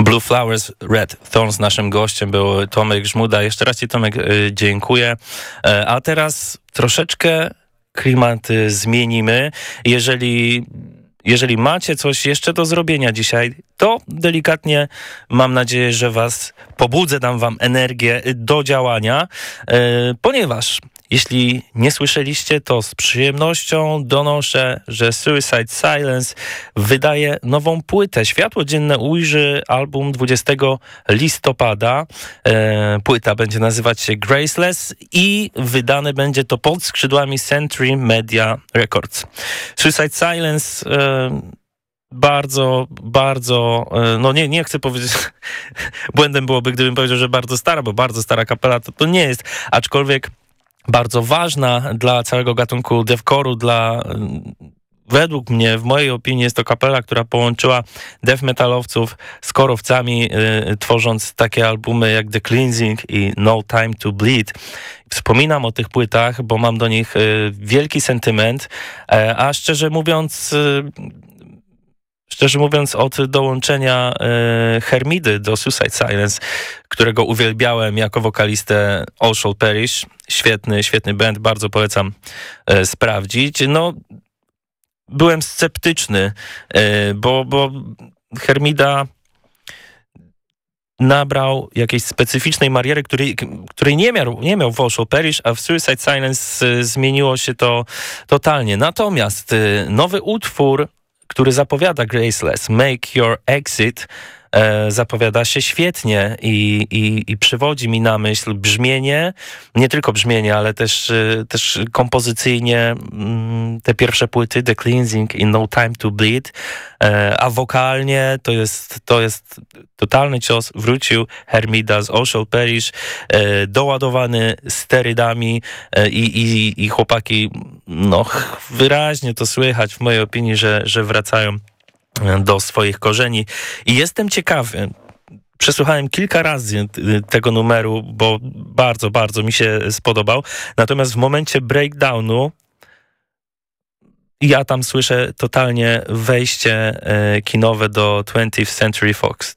Blue Flowers, Red Thorns. Naszym gościem był Tomek Żmuda. Jeszcze raz ci, Tomek, dziękuję. A teraz troszeczkę klimat zmienimy. Jeżeli macie coś jeszcze do zrobienia dzisiaj, to delikatnie mam nadzieję, że was pobudzę, dam wam energię do działania, ponieważ jeśli nie słyszeliście, to z przyjemnością donoszę, że Suicide Silence wydaje nową płytę. Światło dzienne ujrzy album 20 listopada. Płyta będzie nazywać się Graceless i wydane będzie to pod skrzydłami Century Media Records. Suicide Silence bardzo, no nie chcę powiedzieć, błędem byłoby, gdybym powiedział, że bardzo stara, bo bardzo stara kapela to nie jest, aczkolwiek bardzo ważna dla całego gatunku deathcore'u, według mnie, w mojej opinii, jest to kapela, która połączyła death metalowców z korowcami, tworząc takie albumy jak The Cleansing i No Time to Bleed. Wspominam o tych płytach, bo mam do nich wielki sentyment, a szczerze mówiąc, od dołączenia Hermidy do Suicide Silence, którego uwielbiałem jako wokalistę All Shall Perish, świetny band, bardzo polecam sprawdzić. No, byłem sceptyczny, bo Hermida nabrał jakiejś specyficznej mariery, której nie miał w All Shall Perish, a w Suicide Silence zmieniło się to totalnie. Natomiast nowy utwór, który zapowiada Graceless, Make Your Exit, zapowiada się świetnie i przywodzi mi na myśl brzmienie, nie tylko brzmienie, ale też kompozycyjnie te pierwsze płyty, The Cleansing i No Time to Bleed, a wokalnie to jest totalny cios. Wrócił Hermida z All Shall Perish, doładowany sterydami i chłopaki, no wyraźnie to słychać w mojej opinii, że wracają do swoich korzeni. I jestem ciekawy, przesłuchałem kilka razy tego numeru, bo bardzo mi się spodobał. Natomiast w momencie breakdownu ja tam słyszę totalnie wejście kinowe do 20th Century Fox.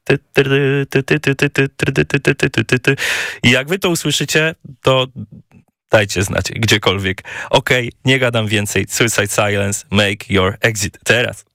I jak wy to usłyszycie, to dajcie znać gdziekolwiek. Okej, nie gadam więcej. Suicide Silence, Make Your Exit. Teraz.